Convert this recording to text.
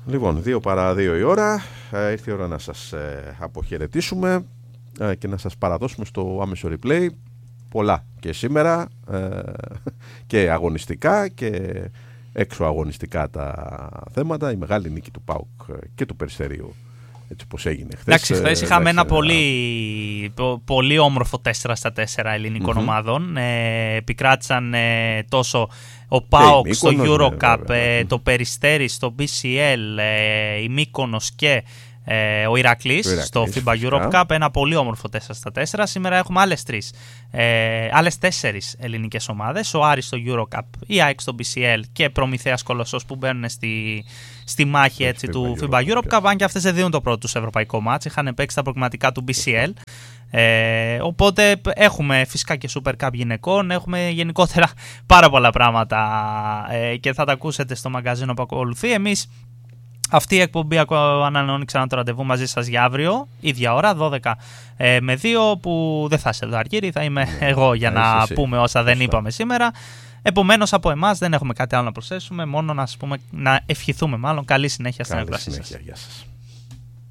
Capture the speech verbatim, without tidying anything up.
Λοιπόν, δύο παρά δύο η ώρα. Ε, ήρθε η ώρα να σας ε, αποχαιρετήσουμε ε, και να σας παραδώσουμε στο άμεσο replay πολλά και σήμερα ε, και αγωνιστικά και έξω αγωνιστικά τα θέματα. Η μεγάλη νίκη του ΠΑΟΚ και του Περιστερίου, έτσι πως έγινε χθες. Εντάξει, χθες είχαμε ένα πολύ, πολύ όμορφο τέσσερα στα τέσσερα ελληνικών mm-hmm. ομάδων. Ε, επικράτησαν ε, τόσο ο ΠΑΟΚ στο EuroCup, ε, το Περιστέρι στο μπι σι ελ, ε, η Μύκονος και ε, ο Ηρακλής στο φίμπα EuroCup. Ένα πολύ όμορφο τέσσερα στα τέσσερα. Σήμερα έχουμε άλλες τρεις, ε, άλλες τέσσερις ελληνικές ομάδες. Ο Άρης στο EuroCup, η ΑΕΚ στο μπι σι ελ και Προμηθέας Κολοσσός που μπαίνουν στη, στη μάχη έτσι, του φίμπα EuroCup. Αν και αυτές δεν δίνουν το πρώτο τους ευρωπαϊκό μάτς, είχαν παίξει τα προκριματικά του μπι σι ελ. Ε, οπότε έχουμε φυσικά και Super Cup γυναικών, έχουμε γενικότερα πάρα πολλά πράγματα ε, και θα τα ακούσετε στο μαγκαζίνο που ακολουθεί. Εμείς αυτή η εκπομπή ανανεώνει ξανά το ραντεβού μαζί σας για αύριο, ίδια ώρα, δώδεκα ε, με δύο, που δεν θα είσαι εδώ Αργύρη, θα είμαι yeah, εγώ για να εσύ, πούμε όσα δεν είπαμε σήμερα. Επομένως από εμάς δεν έχουμε κάτι άλλο να προσθέσουμε, μόνο να, πούμε, να ευχηθούμε μάλλον καλή συνέχεια στην εκπλάσή σας. Γεια σας.